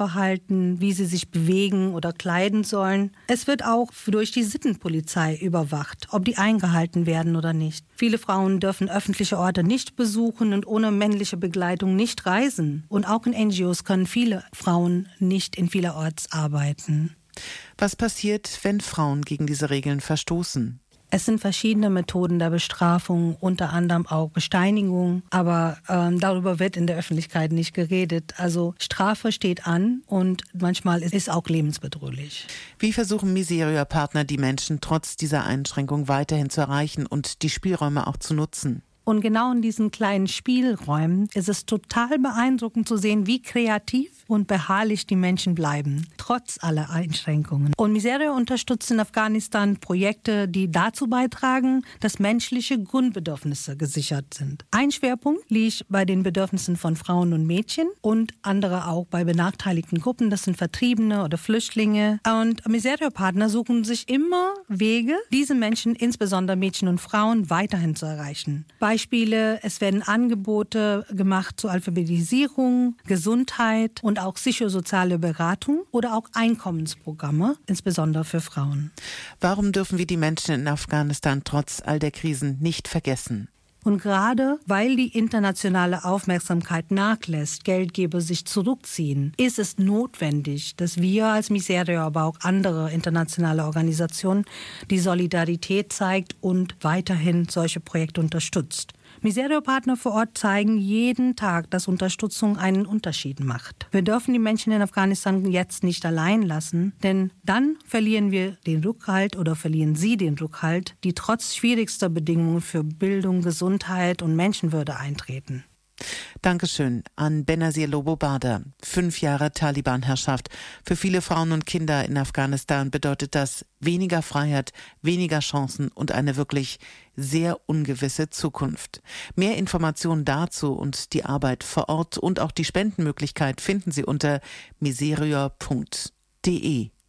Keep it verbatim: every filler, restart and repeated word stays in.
Essverhalten, wie sie sich bewegen oder kleiden sollen. Es wird auch durch die Sittenpolizei überwacht, ob die eingehalten werden oder nicht. Viele Frauen dürfen öffentliche Orte nicht besuchen und ohne männliche Begleitung nicht reisen. Und auch in N G Os können viele Frauen nicht in vielerorts arbeiten. Was passiert, wenn Frauen gegen diese Regeln verstoßen? Es sind verschiedene Methoden der Bestrafung, unter anderem auch Besteinigung, aber ähm, darüber wird in der Öffentlichkeit nicht geredet. Also Strafe steht an und manchmal ist es auch lebensbedrohlich. Wie versuchen Miseria-Partner, die Menschen trotz dieser Einschränkung weiterhin zu erreichen und die Spielräume auch zu nutzen? Und genau in diesen kleinen Spielräumen ist es total beeindruckend zu sehen, wie kreativ und beharrlich die Menschen bleiben, trotz aller Einschränkungen. Und Miseria unterstützt in Afghanistan Projekte, die dazu beitragen, dass menschliche Grundbedürfnisse gesichert sind. Ein Schwerpunkt liegt bei den Bedürfnissen von Frauen und Mädchen und andere auch bei benachteiligten Gruppen, das sind Vertriebene oder Flüchtlinge. Und Miseria-Partner suchen sich immer Wege, diese Menschen, insbesondere Mädchen und Frauen, weiterhin zu erreichen. Beispiele, es werden Angebote gemacht zur Alphabetisierung, Gesundheit und auch psychosoziale Beratung oder auch Einkommensprogramme, insbesondere für Frauen. Warum dürfen wir die Menschen in Afghanistan trotz all der Krisen nicht vergessen? Und gerade weil die internationale Aufmerksamkeit nachlässt, Geldgeber sich zurückziehen, ist es notwendig, dass wir als Miseria, aber auch andere internationale Organisationen die Solidarität zeigt und weiterhin solche Projekte unterstützt. Miseria-Partner vor Ort zeigen jeden Tag, dass Unterstützung einen Unterschied macht. Wir dürfen die Menschen in Afghanistan jetzt nicht allein lassen, denn dann verlieren wir den Rückhalt oder verlieren sie den Rückhalt, die trotz schwierigster Bedingungen für Bildung, Gesundheit und Menschenwürde eintreten. Dankeschön an Benazir Lobo-Barda. Fünf Jahre Taliban-Herrschaft. Für viele Frauen und Kinder in Afghanistan bedeutet das weniger Freiheit, weniger Chancen und eine wirklich sehr ungewisse Zukunft. Mehr Informationen dazu und die Arbeit vor Ort und auch die Spendenmöglichkeit finden Sie unter miseria punkt de.